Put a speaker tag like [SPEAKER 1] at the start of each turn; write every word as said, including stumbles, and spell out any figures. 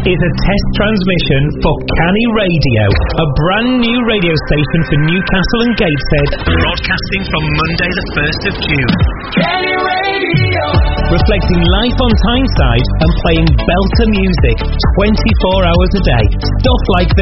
[SPEAKER 1] is a test transmission for Canny Radio, a brand new radio station for Newcastle and Gateshead, broadcasting from Monday the first of June. Canny Radio! Reflecting life on Tyneside and playing belter music twenty-four hours a day. Stuff like